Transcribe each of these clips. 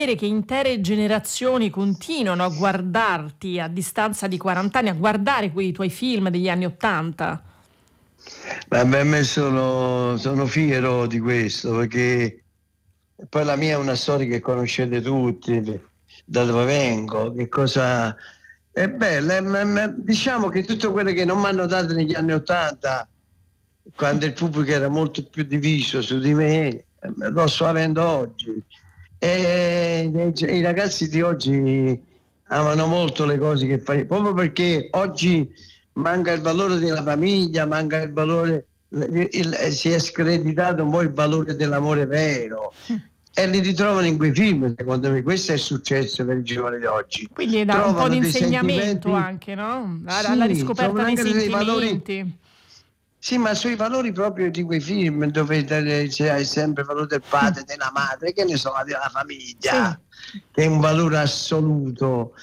che intere generazioni continuano a guardarti a distanza di 40 anni, a guardare quei tuoi film degli anni '80. Vabbè, me sono fiero di questo, perché poi la mia è una storia che conoscete tutti, da dove vengo, che cosa è bella. Diciamo che tutto quello che non mi hanno dato negli anni '80, quando il pubblico era molto più diviso su di me, lo sto avendo oggi. E i ragazzi di oggi amano molto le cose che fai, proprio perché oggi manca il valore della famiglia, manca il valore, si è screditato un po' il valore dell'amore vero, e li ritrovano in quei film. Secondo me questo è il successo per i giovani di oggi. Quindi dà un po' di Trovano dei insegnamento sentimenti, anche, no? Alla sì, riscoperta trovano dei anche dei valori. sentimenti. Sì, ma sui valori proprio di quei film dove c'è sempre il valore del padre, della madre, che ne so, della famiglia, Sì. che è un valore assoluto.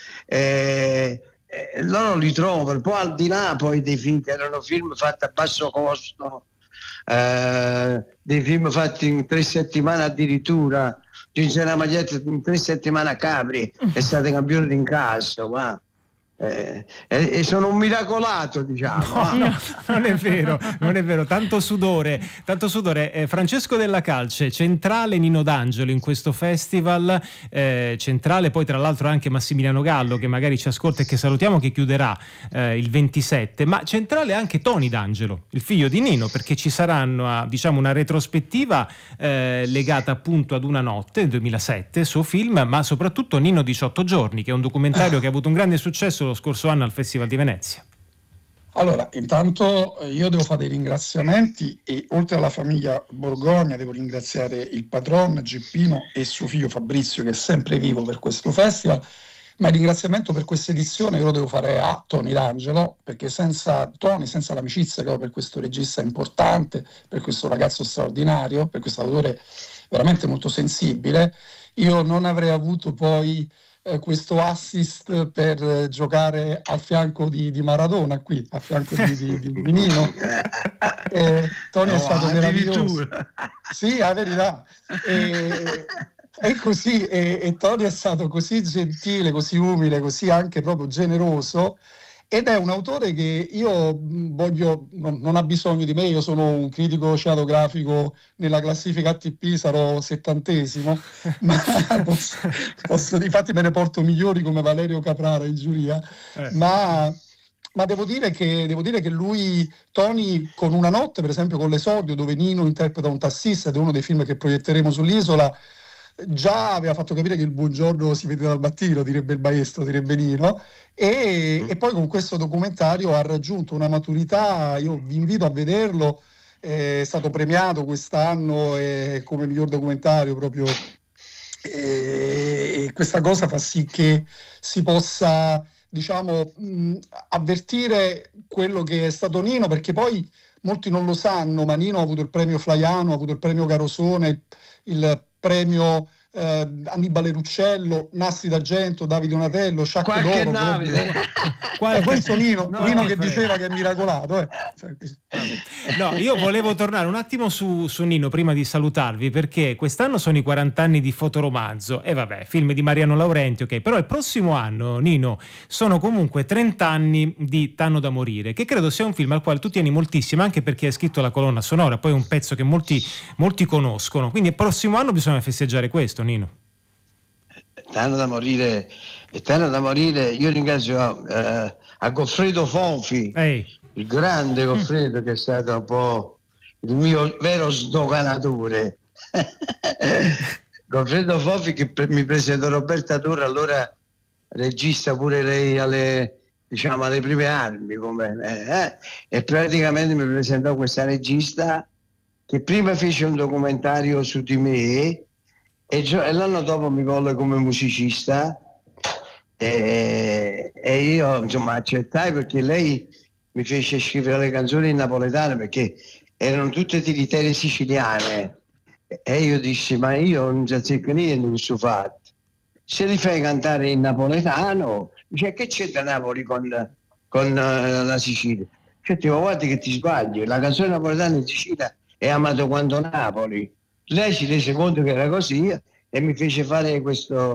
Loro li trovano, poi al di là poi dei film che erano film fatti a basso costo, dei film fatti in 3 settimane addirittura. Giunge la maglietta in 3 settimane a Capri, è stato campione d'incasso, ma e sono un miracolato, diciamo. No, non è vero, non è vero. Tanto sudore. Francesco Della Calce, centrale Nino D'Angelo in questo festival, centrale poi tra l'altro anche Massimiliano Gallo, che magari ci ascolta e che salutiamo, che chiuderà il 27, ma centrale anche Tony D'Angelo, il figlio di Nino, perché ci saranno diciamo una retrospettiva legata appunto ad Una notte, 2007, suo film, ma soprattutto Nino 18 giorni, che è un documentario che ha avuto un grande successo lo scorso anno al Festival di Venezia. Allora, intanto io devo fare dei ringraziamenti, e oltre alla famiglia Borgogna devo ringraziare il patron Geppino e suo figlio Fabrizio, che è sempre vivo per questo festival, ma il ringraziamento per questa edizione io lo devo fare a Tony D'Angelo, perché senza Tony, senza l'amicizia che ho per questo regista importante, per questo ragazzo straordinario, per questo autore veramente molto sensibile, io non avrei avuto poi questo assist per giocare al fianco di Maradona, qui a fianco di Nino. Tony è stato meraviglioso. Sì, la verità. E così, e Tony è stato così gentile, così umile, così anche proprio generoso, ed è un autore che io non ha bisogno di me, io sono un critico cinematografico nella classifica ATP, sarò 70°, ma infatti me ne porto migliori come Valerio Caprara in giuria, ma devo dire che lui, Tony, con Una notte, per esempio, con l'esordio, dove Nino interpreta un tassista, ed è uno dei film che proietteremo sull'isola, già aveva fatto capire che il buongiorno si vede dal mattino, direbbe il maestro, direbbe Nino, e poi con questo documentario ha raggiunto una maturità. Io vi invito a vederlo, è stato premiato quest'anno come miglior documentario proprio, e questa cosa fa sì che si possa, diciamo, avvertire quello che è stato Nino, perché poi molti non lo sanno, ma Nino ha avuto il premio Flaiano, ha avuto il premio Carosone, il premio Annibale Ruccello, Nastri d'Argento, Davide Donatello, Sciacque d'Oro. Questo Nino che diceva che è miracolato. No, io volevo tornare un attimo su Nino prima di salutarvi, perché quest'anno sono i 40 anni di Fotoromanzo, e vabbè, film di Mariano Laurenti, ok, però il prossimo anno, Nino, sono comunque 30 anni di T'hanno da morire, che credo sia un film al quale tu tieni moltissimo, anche perché hai scritto la colonna sonora, poi è un pezzo che molti conoscono, quindi il prossimo anno bisogna festeggiare questo, Nino. T'hanno da morire, io ringrazio a Goffredo Fonfi, il grande Goffredo, che è stato un po' il mio vero sdoganatore. Goffredo Fonfi, che mi presentò Roberta Torre, allora regista pure lei alle prime armi, e praticamente mi presentò questa regista che prima fece un documentario su di me, e l'anno dopo mi volle come musicista, e io insomma accettai, perché lei mi fece scrivere le canzoni in napoletano, perché erano tutte tiritere siciliane, e io dissi: ma io non so niente questo fatto, se li fai cantare in napoletano, dice: che c'è da Napoli con la Sicilia? Cioè, guarda che ti sbagli, la canzone napoletana in Sicilia è amato quanto Napoli. Lei si rese conto che era così e mi fece fare questo